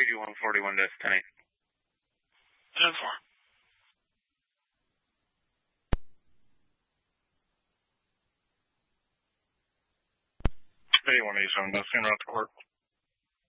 141-10-8. 10-4. 8187, that's in route to court.